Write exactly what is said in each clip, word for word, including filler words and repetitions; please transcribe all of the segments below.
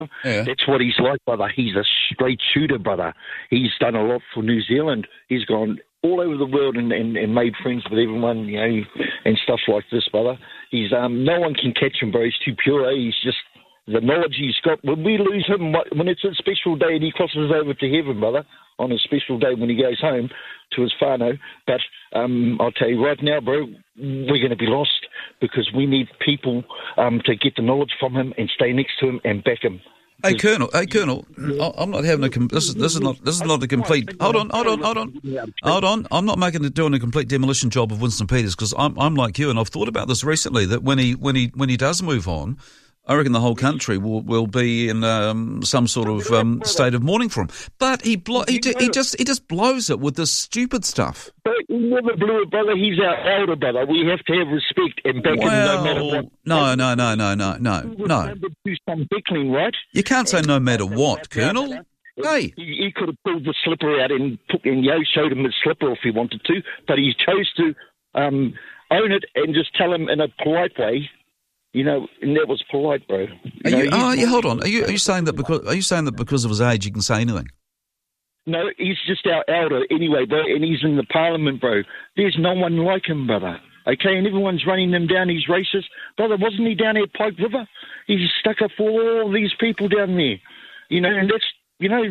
Yeah. That's what he's like, brother. He's a straight shooter, brother. He's done a lot for New Zealand. He's gone all over the world and, and, and made friends with everyone, you know, and stuff like this, brother. He's um, no one can catch him, bro. He's too pure. Eh? He's just the knowledge he's got. When we lose him, when it's a special day and he crosses over to heaven, brother, on a special day when he goes home to his whānau. But um, I'll tell you right now, bro, we're going to be lost because we need people um, to get the knowledge from him and stay next to him and back him. Hey Colonel, hey Colonel, I'm not having a. Com- this is this is not this is not a complete. Hold on, hold on, hold on, hold on. I'm not making it doing a complete demolition job of Winston Peters because I'm I'm like you, and I've thought about this recently. That when he when he when he does move on, I reckon the whole country will, will be in um, some sort of um, state of mourning for him. But he blo- he he just he just blows it with this stupid stuff. But he never blew it, brother. He's our elder brother. We have to have respect and back well, him no matter what. No, no, no, no, no, no, no. Right? You can't say no matter what, Colonel. Hey, he, he could have pulled the slipper out and put, and Yo showed him his slipper if he wanted to, but he chose to um, own it and just tell him in a polite way. You know, and that was polite, bro. You are know, you, oh, yeah, hold on. Are you are you saying that because are you saying that because of his age he can say anything? No, he's just our elder anyway, bro, and he's in the parliament, bro. There's no one like him, brother. Okay, and everyone's running them down. He's racist, brother. Wasn't he down at Pike River? He's stuck up for all these people down there. You know, and that's you know,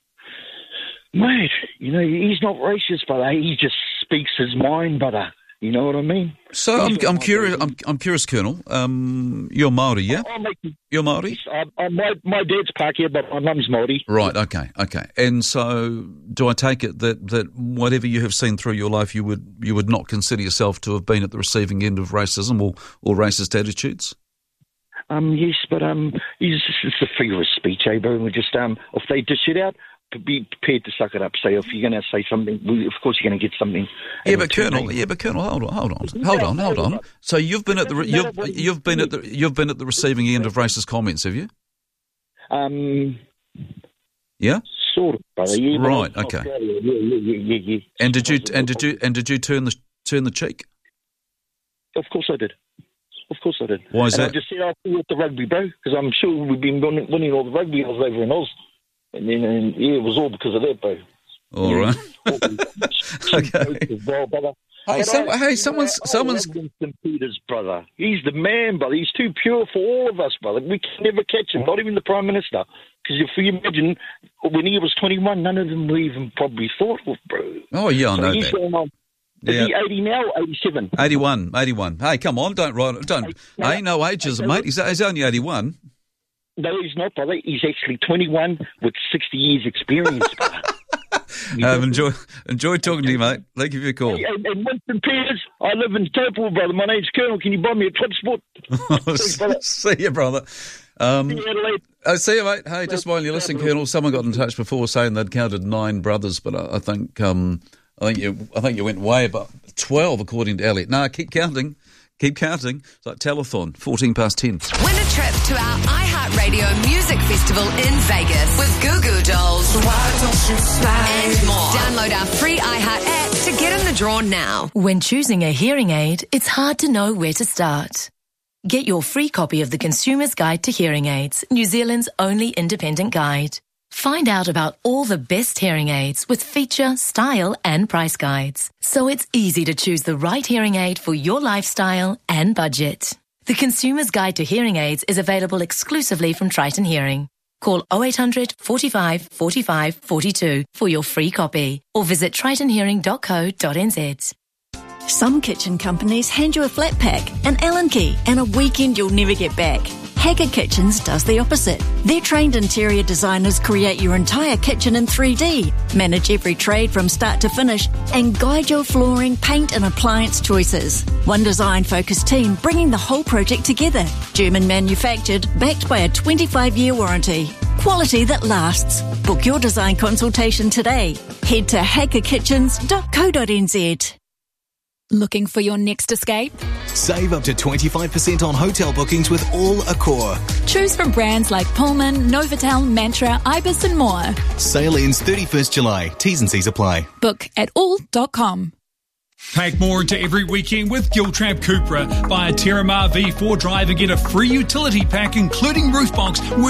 mate. You know, he's not racist, brother. He just speaks his mind, brother. You know what I mean? So I'm, I'm curious. I'm, I'm curious, Colonel. Um, you're Māori, yeah? You, you're Māori. I, I, my my dad's Pākehā, but my mum's Māori. Right. Okay. Okay. And so, do I take it that, that whatever you have seen through your life, you would you would not consider yourself to have been at the receiving end of racism or, or racist attitudes? Um. Yes, but um, it's, it's a freedom of speech, eh, bro? We just um, if they dish it out, be prepared to suck it up. Say if you're going to say something, of course you're going to get something. Yeah, but Colonel, yeah, but Colonel, hold on, hold on, hold on, hold on. So you've been at the you've you've been at the you've been at the receiving end of racist comments, have you? Um. Yeah. Sort of, brother. Yeah, right. Okay. Yeah, yeah, yeah, yeah, yeah. And did you and did you and did you turn the turn the cheek? Of course I did. Of course I did. Why is and that? I just said I'll see with the rugby, bro, because I'm sure we've been winning, winning all the rugby I was over in Oz. And then, and, yeah, it was all because of that, bro. All right. Okay. Well, brother. Hey, some, I, hey, someone's, I someone's. Winston Peters, brother. He's the man, brother. He's too pure for all of us, brother. We can never catch him, not even the Prime Minister. Because if you imagine, when he was twenty-one, none of them were even probably thought of, bro. Oh, yeah, I so know he's that. Going on, is yeah. he eighty now or eighty-seven? eighty-one, eighty-one. Hey, come on, don't write it. Don't. No, hey, no ageism, mate. He's, he's only eighty-one. No, he's not, brother. He's actually twenty-one with sixty years experience, brother. I've enjoyed, enjoyed talking to you, mate. Thank you for your call. Hey, and, and Winston Peters, I live in Taupo, brother. My name's Colonel. Can you buy me a Club Sport? Thanks, see you, brother. Um, see you, Adelaide. Oh, see you, mate. Hey, just while you're listening, Colonel, someone got in touch before saying they'd counted nine brothers, but I, I think um, I think you I think you went way above twelve, according to Elliot. No, keep counting. Keep counting. It's like telethon, fourteen past ten. Win a trip to our iHeartRadio Music Festival in Vegas with Goo Goo Dolls and more. Download our free iHeart app to get in the draw now. When choosing a hearing aid, it's hard to know where to start. Get your free copy of the Consumer's Guide to Hearing Aids, New Zealand's only independent guide. Find out about all the best hearing aids with feature, style and price guides. So it's easy to choose the right hearing aid for your lifestyle and budget. The Consumer's Guide to Hearing Aids is available exclusively from Triton Hearing. Call oh eight hundred, forty-five, forty-five, forty-two for your free copy or visit triton hearing dot co dot n z. Some kitchen companies hand you a flat pack, an Allen key and a weekend you'll never get back. Haggard Kitchens does the opposite. Their trained interior designers create your entire kitchen in three D, manage every trade from start to finish, and guide your flooring, paint and appliance choices. One design-focused team bringing the whole project together. German manufactured, backed by a twenty-five year warranty. Quality that lasts. Book your design consultation today. Head to haggard kitchens dot co dot n z. Looking for your next escape? Save up to twenty-five percent on hotel bookings with all Accor. Choose from brands like Pullman, Novotel, Mantra, Ibis and more. Sale ends thirty-first July. T's and C's apply. Book at all dot com. Pack more into every weekend with Giltrap Cupra. Buy a Terramar V four drive and get a free utility pack including roof box with